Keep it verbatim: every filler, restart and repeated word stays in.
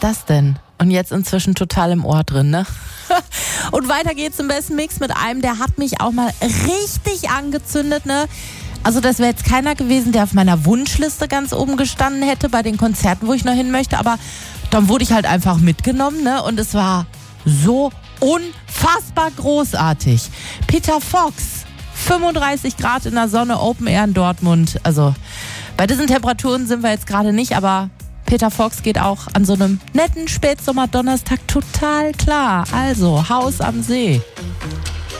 das denn? Und jetzt inzwischen total im Ohr drin, ne? Und weiter geht's im besten Mix mit einem, der hat mich auch mal richtig angezündet, ne? Also das wäre jetzt keiner gewesen, der auf meiner Wunschliste ganz oben gestanden hätte bei den Konzerten, wo ich noch hin möchte, aber dann wurde ich halt einfach mitgenommen, ne? Und es war so unfassbar großartig. Peter Fox, fünfunddreißig Grad in der Sonne, Open Air in Dortmund. Also bei diesen Temperaturen sind wir jetzt gerade nicht, aber Peter Fox geht auch an so einem netten Spätsommer-Donnerstag total klar. Also Haus am See.